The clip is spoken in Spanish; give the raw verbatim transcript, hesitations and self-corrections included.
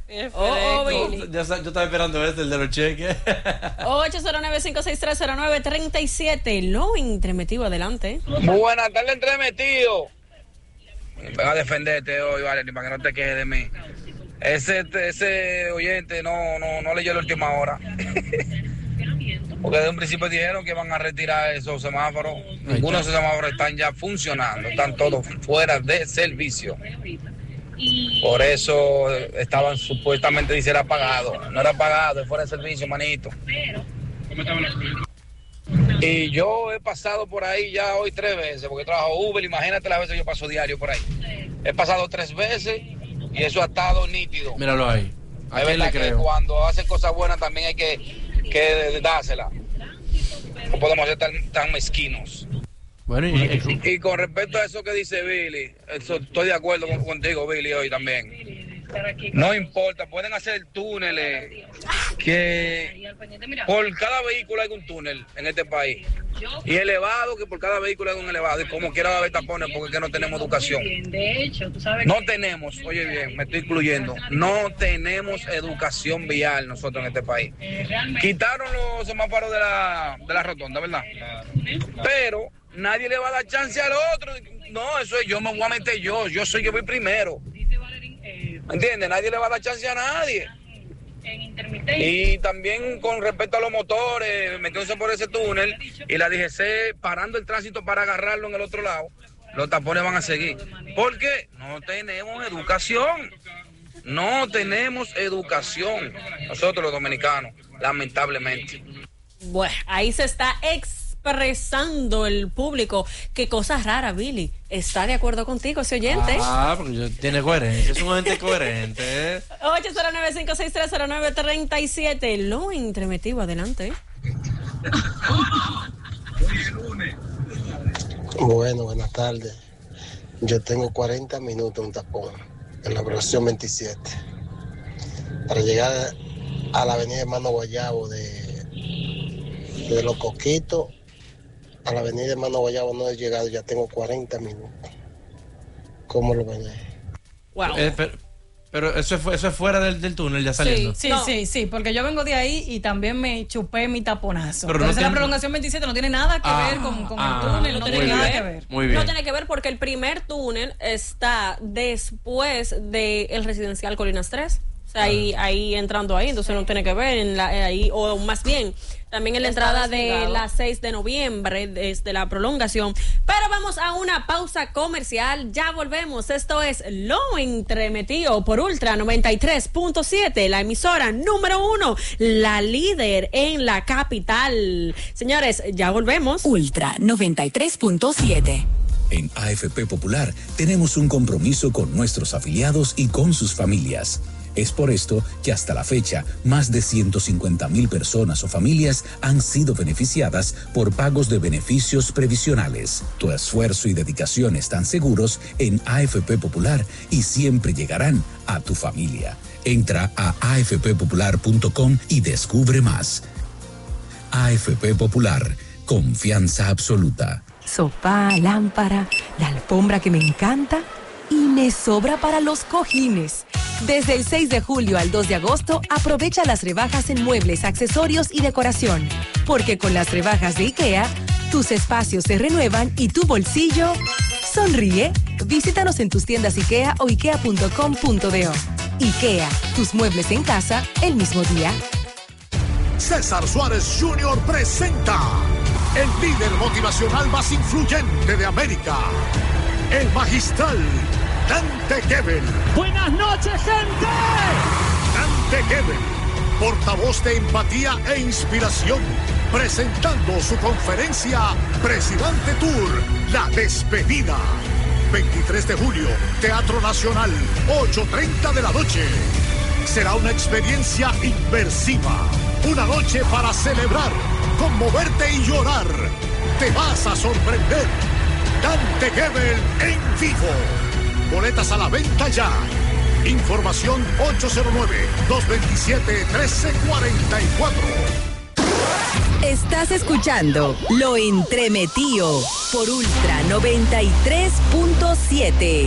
Oh, oh, Billy. Yo, yo estaba esperando este, el de los cheques. ocho cero nueve, cinco seis tres, cero nueve tres siete. Lo entremetido, adelante. Buenas tardes, entremetido. Ven a defenderte hoy, vale, ni para que no te quejes de mí. Ese, ese oyente no, no, no leyó la última hora. Porque desde un principio dijeron que van a retirar esos semáforos. Ninguno de esos semáforos están ya funcionando, están todos fuera de servicio. Por eso estaban supuestamente, dice, era apagado. No era apagado, es fuera de servicio, manito. Y yo he pasado por ahí ya hoy tres veces, porque trabajo Uber, imagínate las veces que yo paso diario por ahí. He pasado tres veces y eso ha estado nítido. Míralo ahí. ¿A es quién le creo? Cuando hacen cosas buenas también hay que, que dársela. No podemos ser tan, tan mezquinos. Bueno, y, y con respecto a eso que dice Billy, eso, estoy de acuerdo con, contigo, Billy, hoy también. No importa, pueden hacer túneles, que por cada vehículo hay un túnel en este país. Y elevado, que por cada vehículo hay un elevado. Y como quiera va a haber tapones porque es que no tenemos educación. No tenemos, oye bien, me estoy incluyendo, no tenemos educación vial nosotros en este país. Quitaron los semáforos de la, de la rotonda, ¿verdad? Pero nadie le va a dar chance al otro. No, eso es yo, me voy a meter yo, yo soy que voy primero. ¿Me entiendes? Nadie le va a dar chance a nadie. Y también con respecto a los motores, metiéndose por ese túnel y la D G C parando el tránsito para agarrarlo en el otro lado, los tapones van a seguir. ¿Por qué? No tenemos educación. No tenemos educación. Nosotros los dominicanos, lamentablemente. Bueno, ahí se está expresando el público. Qué cosa rara, Billy. ¿Está de acuerdo contigo ese oyente? Ah, porque tiene coherencia, es un oyente coherente. ocho cero nueve, cinco seis tres, cero nueve tres siete. Lo entremetido, adelante. Bueno, buenas tardes. Yo tengo cuarenta minutos en tapón en la versión veintisiete para llegar a la avenida Hermano Guayabo de, de Los Coquitos a la avenida Hermano Guayabo. No he llegado, ya tengo cuarenta minutos. ¿Cómo lo ven? Wow. Eh, pero, pero eso es, eso es fuera del, del túnel ya saliendo. Sí, sí, No. sí, sí, porque yo vengo de ahí y también me chupé mi taponazo. Pero Entonces no la tiene... prolongación veintisiete no tiene nada que ah, ver con, con ah, el túnel, no tiene bien, nada que ver. Muy bien. No tiene que ver porque el primer túnel está después del residencial Colinas tres. O sea, ahí, ahí entrando ahí, entonces no tiene que ver en la, ahí, o más bien, también en la Está entrada de desligado. la seis de noviembre, desde la prolongación. Pero vamos a una pausa comercial, ya volvemos. Esto es Lo Entremetido por Ultra noventa y tres punto siete, la emisora número uno, la líder en la capital. Señores, ya volvemos. Ultra noventa y tres punto siete. En A F P Popular tenemos un compromiso con nuestros afiliados y con sus familias. Es por esto que hasta la fecha, más de ciento cincuenta mil personas o familias han sido beneficiadas por pagos de beneficios previsionales. Tu esfuerzo y dedicación están seguros en A F P Popular y siempre llegarán a tu familia. Entra a a f p popular punto com y descubre más. A F P Popular, confianza absoluta. Sofá, lámpara, la alfombra que me encanta y me sobra para los cojines. Desde el seis de julio al dos de agosto, aprovecha las rebajas en muebles, accesorios y decoración. Porque con las rebajas de IKEA, tus espacios se renuevan y tu bolsillo sonríe. Visítanos en tus tiendas IKEA o ikea punto com punto do. IKEA, tus muebles en casa el mismo día. César Suárez junior presenta el líder motivacional más influyente de América, el magistral Dante Gebel. Buenas noches, gente. Dante Gebel, portavoz de empatía e inspiración, presentando su conferencia Presidente Tour, La Despedida. veintitrés de julio, Teatro Nacional, ocho treinta de la noche. Será una experiencia inmersiva, una noche para celebrar, conmoverte y llorar. Te vas a sorprender. Dante Gebel en vivo. Boletas a la venta ya. Información ocho cero nueve, dos dos siete, uno tres cuatro cuatro. Estás escuchando Lo Entremetido por Ultra noventa y tres punto siete.